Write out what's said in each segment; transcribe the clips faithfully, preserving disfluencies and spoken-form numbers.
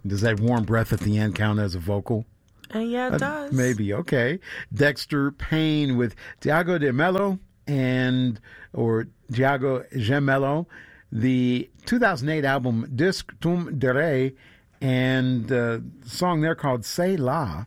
Does that warm breath at the end count as a vocal? Uh, yeah, it uh, does. Maybe, okay. Dexter Payne with Diago de Mello and, or Diago Gemello, the two thousand eight album Disc Tum Dere, and a song there called C'est La.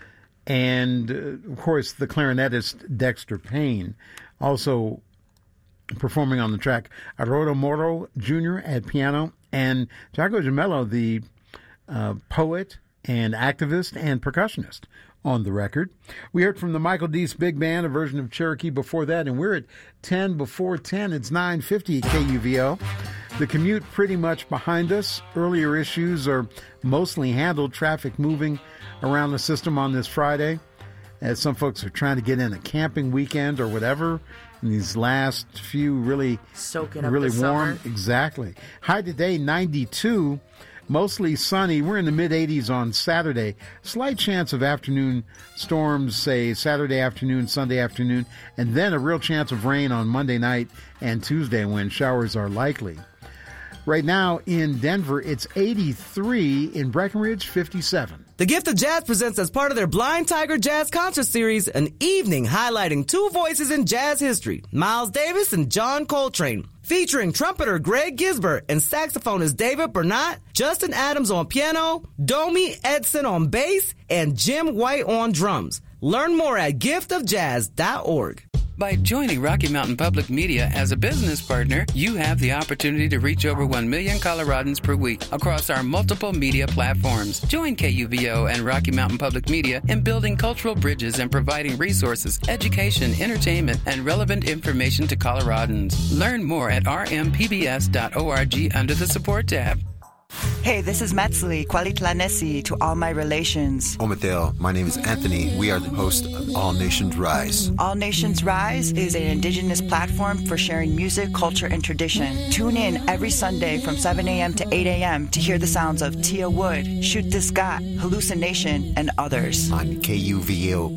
And, uh, of course, the clarinetist Dexter Payne, also performing on the track, Arodo Moro Junior at piano, and Diago Gemello, the uh, poet and activist and percussionist on the record. We heard from the Michael Deese Big Band, a version of Cherokee before that, and we're at ten before ten. It's nine fifty at K U V O. The commute pretty much behind us. Earlier issues are mostly handled. Traffic moving around the system on this Friday, as some folks are trying to get in a camping weekend or whatever. In these last few really, Soaking up really the warm. summer. Exactly. High today, ninety-two. Mostly sunny. We're in the mid-eighties on Saturday. Slight chance of afternoon storms, say Saturday afternoon, Sunday afternoon, and then a real chance of rain on Monday night and Tuesday when showers are likely. Right now in Denver, it's eighty-three. In Breckenridge, fifty-seven. The Gift of Jazz presents, as part of their Blind Tiger Jazz Concert Series, an evening highlighting two voices in jazz history, Miles Davis and John Coltrane. Featuring trumpeter Greg Gisbert and saxophonist David Bernat, Justin Adams on piano, Domi Edson on bass, and Jim White on drums. Learn more at gift of jazz dot org. By joining Rocky Mountain Public Media as a business partner, you have the opportunity to reach over one million Coloradans per week across our multiple media platforms. Join K U V O and Rocky Mountain Public Media in building cultural bridges and providing resources, education, entertainment, and relevant information to Coloradans. Learn more at r m p b s dot org under the support tab. Hey, this is Metzli, Kwalitlanesi to all my relations. Omathel, my name is Anthony. We are the host of All Nations Rise. All Nations Rise is an indigenous platform for sharing music, culture, and tradition. Tune in every Sunday from seven a.m. to eight a.m. to hear the sounds of Tia Wood, Shoot This Scott, Hallucination, and others. On K U V O.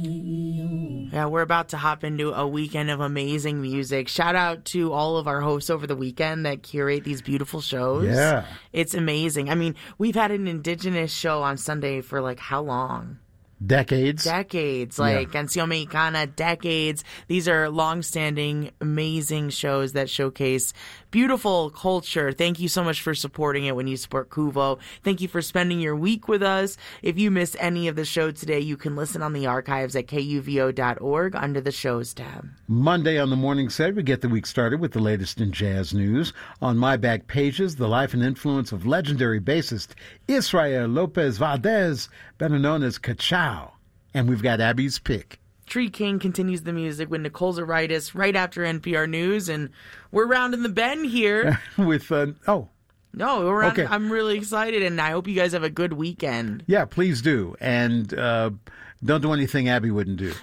Yeah, we're about to hop into a weekend of amazing music. Shout out to all of our hosts over the weekend that curate these beautiful shows. Yeah. It's amazing. I mean, we've had an indigenous show on Sunday for like how long? Decades. Decades. Like Yeah. Canción Mexicana, decades. These are long-standing, amazing shows that showcase beautiful culture. Thank you so much for supporting it when you support Kuvo. Thank you for spending your week with us. If you missed any of the show today, you can listen on the archives at k u v o dot org under the shows tab. Monday on the Morning Set, we get the week started with the latest in jazz news. On my back pages, the life and influence of legendary bassist Israel Lopez Valdez, better known as Ka-Chow. And we've got Abby's pick. Tree King continues the music with Nicole Zaritis right after N P R News, and we're rounding the bend here. with, uh, oh. No, we're on, Okay. I'm really excited, and I hope you guys have a good weekend. Yeah, please do. And uh, don't do anything Abby wouldn't do.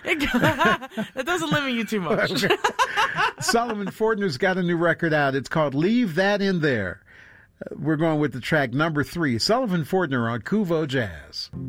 That doesn't limit you too much. Solomon Fortner's got a new record out. It's called Leave That In There. Uh, we're going with the track number three, Sullivan Fortner on Kuvo Jazz.